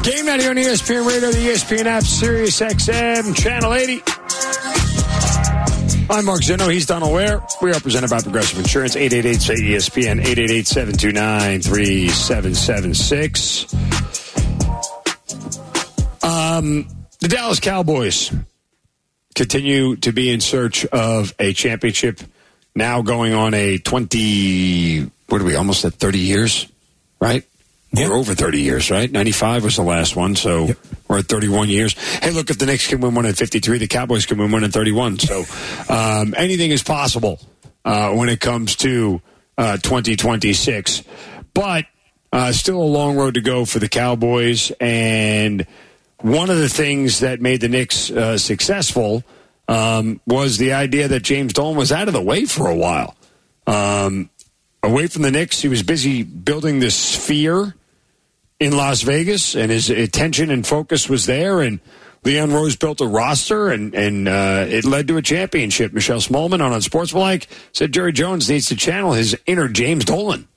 Game Night here on ESPN Radio, the ESPN app, Sirius XM, Channel 80. I'm Mark Zinno. He's Donald Ware. We are presented by Progressive Insurance, 888-ESPN, 888-729-3776. The Dallas Cowboys continue to be in search of a championship, now going on a 20, what are we, almost at 30 years, right? Yep. We're over 30 years, right? 95 was the last one, so we're at 31 years. Hey, look, if the Knicks can win one in 53, the Cowboys can win one in 31. So anything is possible when it comes to 2026. But still a long road to go for the Cowboys. And one of the things that made the Knicks successful was the idea that James Dolan was out of the way for a while. Away from the Knicks, he was busy building this sphere in Las Vegas, and his attention and focus was there, and Leon Rose built a roster, and it led to a championship. Michelle Smallman on Unsportsmanlike said Jerry Jones needs to channel his inner James Dolan.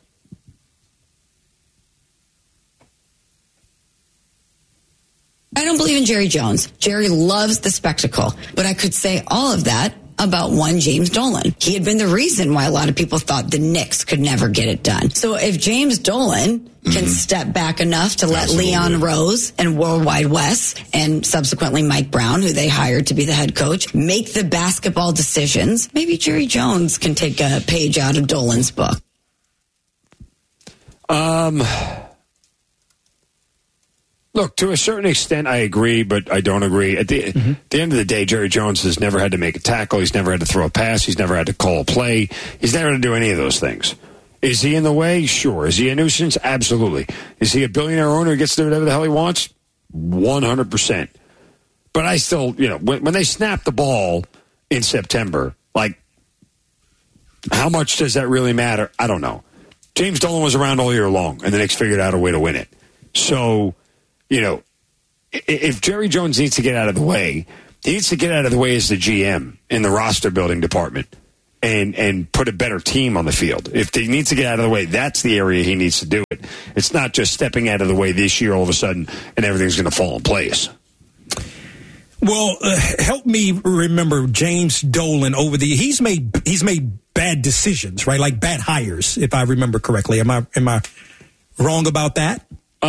I don't believe in Jerry Jones. Jerry loves the spectacle, but I could say all of that about one James Dolan. He had been the reason why a lot of people thought the Knicks could never get it done. So if James Dolan can step back enough to let Leon Rose and Worldwide Wes and subsequently Mike Brown, who they hired to be the head coach, make the basketball decisions, maybe Jerry Jones can take a page out of Dolan's book. Look, to a certain extent, I agree, but I don't agree. At the end of the day, Jerry Jones has never had to make a tackle. He's never had to throw a pass. He's never had to call a play. He's never had to do any of those things. Is he in the way? Sure. Is he a nuisance? Absolutely. Is he a billionaire owner who gets to do whatever the hell he wants? 100%. But I still, when they snap the ball in September, like, how much does that really matter? I don't know. James Dolan was around all year long, and the Knicks figured out a way to win it. So, if Jerry Jones needs to get out of the way, he needs to get out of the way as the GM in the roster building department and put a better team on the field. If he needs to get out of the way, that's the area he needs to do it. It's not just stepping out of the way this year all of a sudden and everything's going to fall in place. Well, help me remember James Dolan over the he's made bad decisions, right? Like bad hires, if I remember correctly. Am I wrong about that?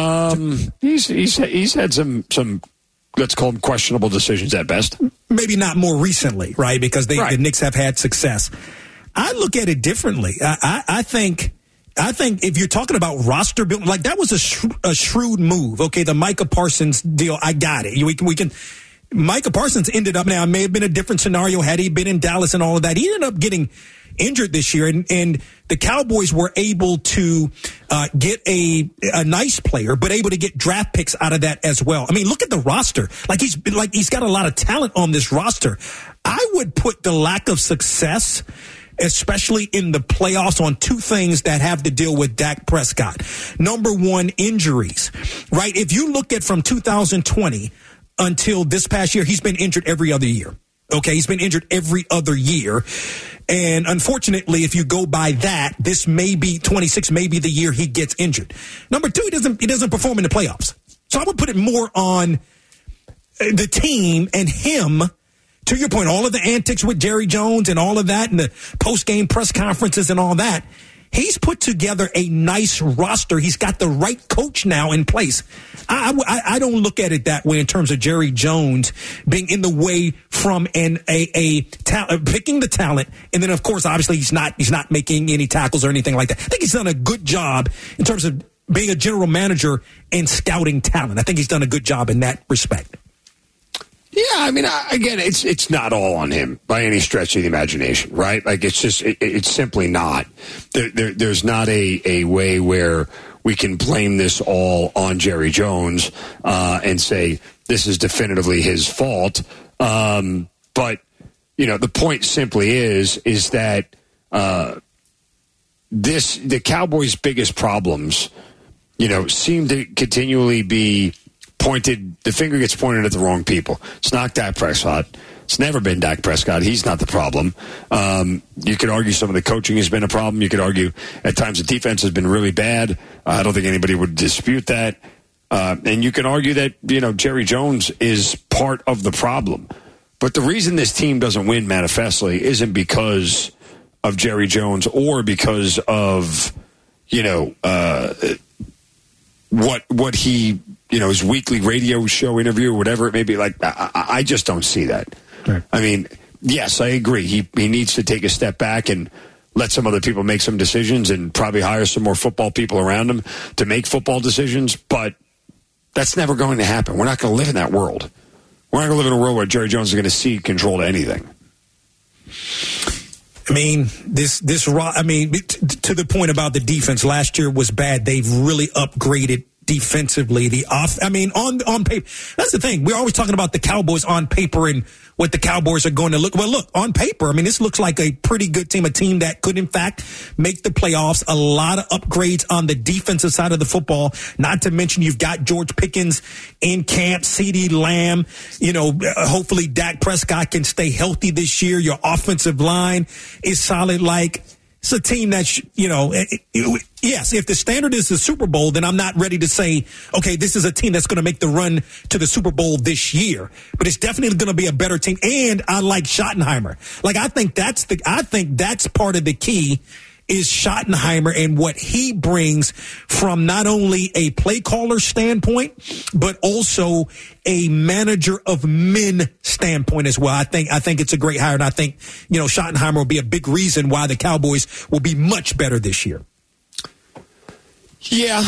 He's had some let's call them questionable decisions at best. Maybe not more recently, right? Because the Knicks have had success. I look at it differently. I think if you're talking about roster building, like that was a shrewd move. Okay, the Micah Parsons deal, I got it. We can. Micah Parsons ended up now. It may have been a different scenario had he been in Dallas and all of that. He ended up getting injured this year, and the Cowboys were able to get a nice player, but able to get draft picks out of that as well. I mean, look at the roster. He's got a lot of talent on this roster. I would put the lack of success, especially in the playoffs, on two things that have to deal with Dak Prescott. Number one, injuries, right? If you look at from 2020 until this past year, he's been injured every other year. Okay, he's been injured every other year. And unfortunately, if you go by that, this may be 26, may be the year he gets injured. Number two, he doesn't perform in the playoffs. So I would put it more on the team and him. To your point, all of the antics with Jerry Jones and all of that and the post-game press conferences and all that. He's put together a nice roster. He's got the right coach now in place. I don't look at it that way in terms of Jerry Jones being in the way from picking the talent. And then, of course, obviously he's not making any tackles or anything like that. I think he's done a good job in terms of being a general manager and scouting talent. I think he's done a good job in that respect. Yeah, I mean, again, it's not all on him by any stretch of the imagination, right? Like, it's just, it's simply not. There's not a way where we can blame this all on Jerry Jones and say this is definitively his fault. But, the point simply is that the Cowboys' biggest problems, seem to continually be the finger gets pointed at the wrong people. It's not Dak Prescott. It's never been Dak Prescott. He's not the problem. You could argue some of the coaching has been a problem. You could argue at times the defense has been really bad. I don't think anybody would dispute that. And you can argue that, Jerry Jones is part of the problem. But the reason this team doesn't win manifestly isn't because of Jerry Jones or because of, what he, his weekly radio show interview or whatever it may be. Like, I just don't see that. Right. I mean, yes, I agree. He needs to take a step back and let some other people make some decisions and probably hire some more football people around him to make football decisions. But that's never going to happen. We're not going to live in that world. We're not going to live in a world where Jerry Jones is going to cede control to anything. I mean, to the point about the defense, last year was bad. They've really upgraded defensively. On paper, that's the thing. We're always talking about the Cowboys on paper and what the Cowboys are going to look. Well, look, on paper, this looks like a pretty good team, a team that could, in fact, make the playoffs. A lot of upgrades on the defensive side of the football. Not to mention you've got George Pickens in camp, CeeDee Lamb. Hopefully Dak Prescott can stay healthy this year. Your offensive line is solid. It's a team that, yes, if the standard is the Super Bowl, then I'm not ready to say, okay, this is a team that's going to make the run to the Super Bowl this year. But it's definitely going to be a better team. And I like Schottenheimer. I think that's part of the key is Schottenheimer and what he brings from not only a play caller standpoint, but also a manager of men standpoint as well. I think it's a great hire, and I think, Schottenheimer will be a big reason why the Cowboys will be much better this year. Yeah.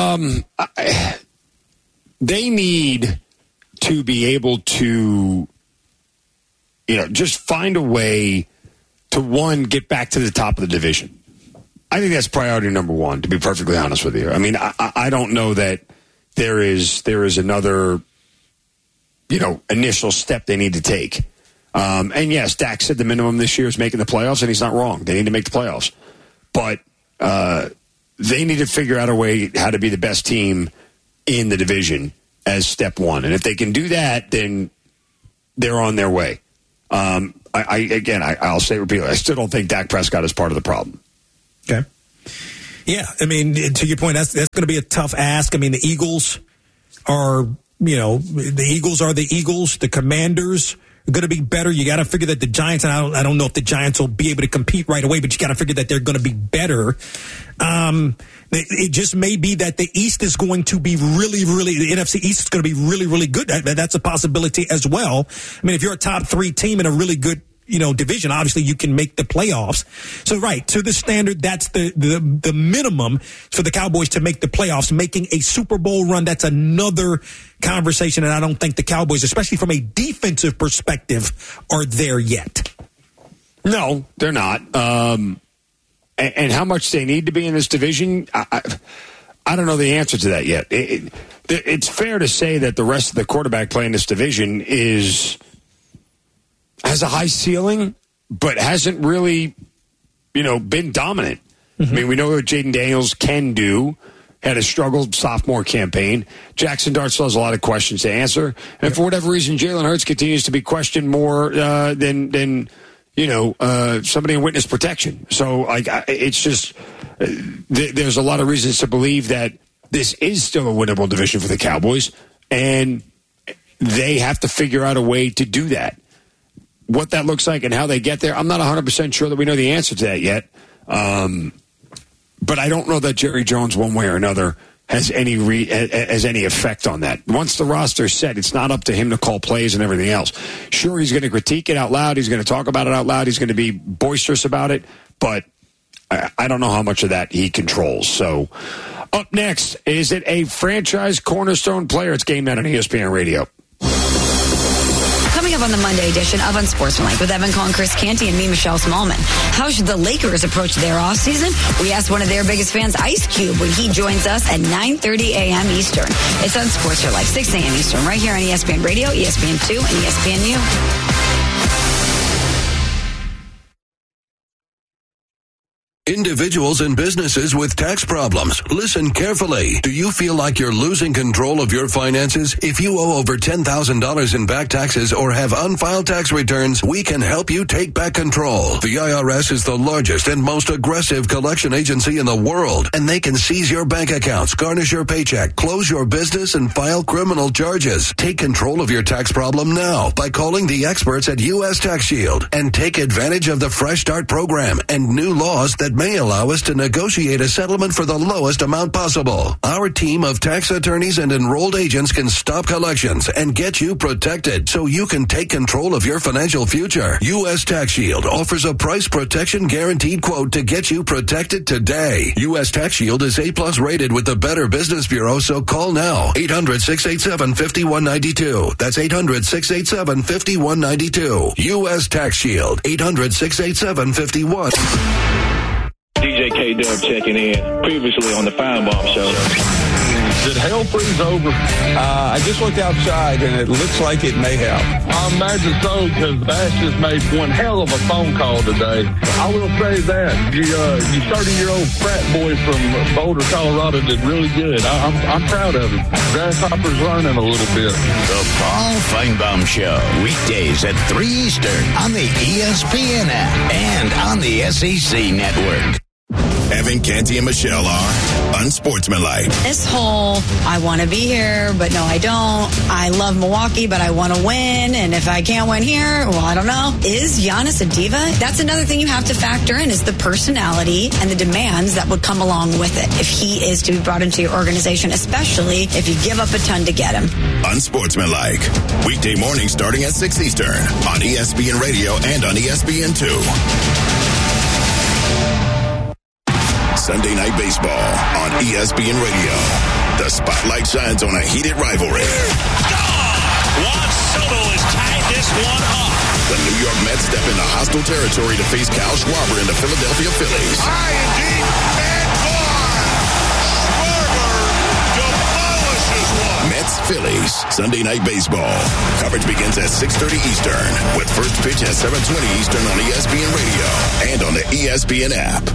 They need to be able to, just find a way to, one, get back to the top of the division. I think that's priority number one, to be perfectly honest with you. I don't know that there is another, initial step they need to take. And yes, Dak said the minimum this year is making the playoffs, and he's not wrong. They need to make the playoffs. But they need to figure out a way how to be the best team in the division as step one. And if they can do that, then they're on their way. I'll say it repeatedly, I still don't think Dak Prescott is part of the problem. Okay. Yeah, to your point, that's going to be a tough ask. The Eagles are, the Eagles are the Eagles. The Commanders are going to be better. You got to figure that the Giants, and I don't know if the Giants will be able to compete right away, but you got to figure that they're going to be better. It just may be that the East is going to be really, really, the NFC East is going to be really, really good. That's a possibility as well. If you're a top three team in a really good division, obviously you can make the playoffs. So, right, to the standard, that's the minimum for the Cowboys to make the playoffs. Making a Super Bowl run, that's another conversation, and I don't think the Cowboys, especially from a defensive perspective, are there yet. No, they're not. And how much they need to be in this division, I don't know the answer to that yet. It's fair to say that the rest of the quarterback play in this division has a high ceiling, but hasn't really, been dominant. Mm-hmm. We know what Jaden Daniels can do. Had a struggled sophomore campaign. Jackson Dart still has a lot of questions to answer. And for whatever reason, Jalen Hurts continues to be questioned more than somebody in witness protection. So, it's just, there's a lot of reasons to believe that this is still a winnable division for the Cowboys, and they have to figure out a way to do that. What that looks like and how they get there, I'm not 100% sure that we know the answer to that yet. But I don't know that Jerry Jones, one way or another, has any effect on that. Once the roster's set, it's not up to him to call plays and everything else. Sure, he's going to critique it out loud. He's going to talk about it out loud. He's going to be boisterous about it. But I don't know how much of that he controls. So up next, is it a franchise cornerstone player? It's Game Night on ESPN Radio. Coming up on the Monday edition of Unsportsmanlike with Evan Cohen, Chris Canty, and me, Michelle Smallman. How should the Lakers approach their offseason? We asked one of their biggest fans, Ice Cube, when he joins us at 9:30 a.m. Eastern. It's Unsportsmanlike, 6 a.m. Eastern, right here on ESPN Radio, ESPN2, and ESPNU. Individuals and businesses with tax problems, listen carefully. Do you feel like you're losing control of your finances? If you owe over $10,000 in back taxes or have unfiled tax returns, we can help you take back control. The IRS is the largest and most aggressive collection agency in the world, and they can seize your bank accounts, garnish your paycheck, close your business, and file criminal charges. Take control of your tax problem now by calling the experts at U.S. Tax Shield and take advantage of the Fresh Start program and new laws that may allow us to negotiate a settlement for the lowest amount possible. Our team of tax attorneys and enrolled agents can stop collections and get you protected so you can take control of your financial future. U.S. Tax Shield offers a price protection guaranteed quote to get you protected today. U.S. Tax Shield is A+ rated with the Better Business Bureau, so call now. 800-687-5192. That's 800-687-5192. U.S. Tax Shield. 800-687-5192. DJ K-Dub checking in, previously on the Firebomb Show. Did hell freeze over? I just looked outside, and it looks like it may have. I imagine so, because Bass just made one hell of a phone call today. I will say that. You 30-year-old frat boy from Boulder, Colorado did really good. I'm proud of him. Grasshopper's learning a little bit. The Paul Finebaum Show, weekdays at 3 Eastern on the ESPN app and on the SEC Network. Evan, Canty, and Michelle are unsportsmanlike. This whole, I want to be here, but no, I don't. I love Milwaukee, but I want to win. And if I can't win here, well, I don't know. Is Giannis a diva? That's another thing you have to factor in, is the personality and the demands that would come along with it if he is to be brought into your organization, especially if you give up a ton to get him. Unsportsmanlike. Weekday morning starting at 6 Eastern on ESPN Radio and on ESPN2. Sunday Night Baseball on ESPN Radio. The spotlight shines on a heated rivalry. Juan Soto has tied this one up. The New York Mets step into hostile territory to face Kyle Schwarber and the Philadelphia Phillies. High and deep and gone. Schwarber demolishes one. Mets-Phillies, Sunday Night Baseball. Coverage begins at 6:30 Eastern, with first pitch at 7:20 Eastern on ESPN Radio and on the ESPN app.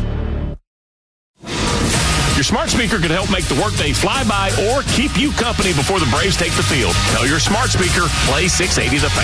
Your smart speaker could help make the workday fly by or keep you company before the Braves take the field. Tell your smart speaker, play 680 The Fan.